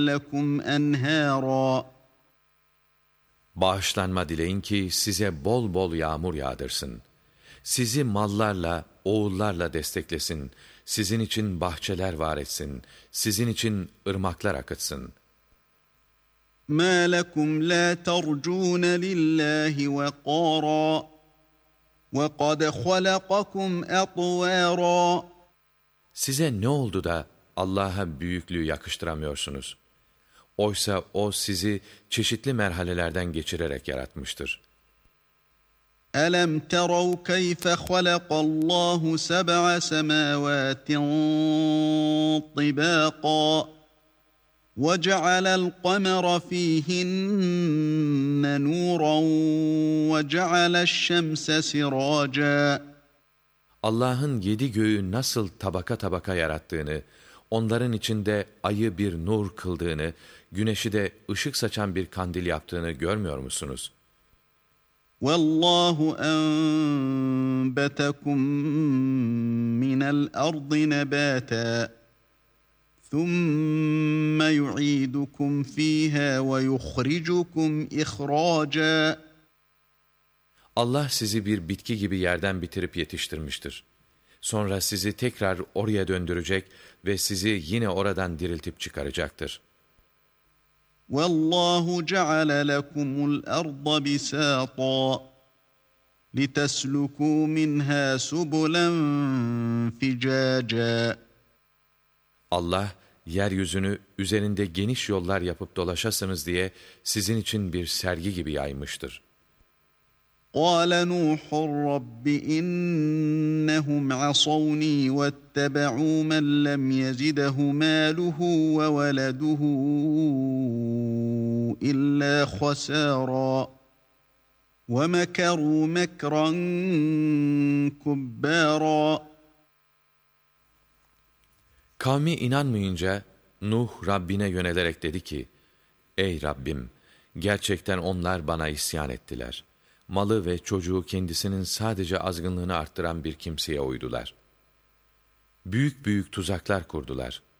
لَكُمْ أَنْهَارًا. Bağışlanma dileyin ki size bol bol yağmur yağdırsın. Sizi mallarla, oğullarla desteklesin. Sizin için bahçeler var etsin. Sizin için ırmaklar akıtsın. مَا لَكُمْ لَا تَرْجُونَ لِلّٰهِ وَقَارًا وَقَدْ خَلَقَكُمْ أَطْوَارًا. Size ne oldu da Allah'a büyüklüğü yakıştıramıyorsunuz? Oysa O sizi çeşitli merhalelerden geçirerek yaratmıştır. أَلَمْ تَرَوْا كَيْفَ خَلَقَ اللّٰهُ سَبْعَ سَمَاوَاتٍ طِبَاقًا وَجَعَلَ الْقَمَرَ فِيهِنَّ نُورًا وَجَعَلَ الشَّمْسَ سِرَاجًا. Allah'ın 7 göğü nasıl tabaka tabaka yarattığını, onların içinde ayı bir nur kıldığını, güneşi de ışık saçan bir kandil yaptığını görmüyor musunuz? وَاللّٰهُ أَنبَتَكُم مِّنَ الْأَرْضِ نَبَاتًا ثُمَّ يُعِيدُكُمْ فِيهَا وَيُخْرِجُكُمْ إِخْرَاجًا. Allah sizi bir bitki gibi yerden bitirip yetiştirmiştir. Sonra sizi tekrar oraya döndürecek ve sizi yine oradan diriltip çıkaracaktır. وَاللّٰهُ جَعَلَ لَكُمُ الْأَرْضَ بِسَاطًا لِتَسْلُكُوا مِنْهَا سُبُلًا فِجَاجًا. Allah, yeryüzünü üzerinde geniş yollar yapıp dolaşasınız diye sizin için bir sergi gibi yaymıştır. قَالَ نُوحٌ رَبِّ إِنَّهُمْ عَصَوْنِي وَاتَّبَعُوا مَنْ لَمْ يَزِدْهُ مَالُهُ وَوَلَدُهُ إِلَّا خَسَارًا وَمَكَرُوا مَكْرًا كُبَّارًا. Kavmi inanmayınca Nuh Rabbine yönelerek dedi ki, Ey Rabbim! Gerçekten onlar bana isyan ettiler. Malı ve çocuğu kendisinin sadece azgınlığını arttıran bir kimseye uydular. Büyük büyük tuzaklar kurdular.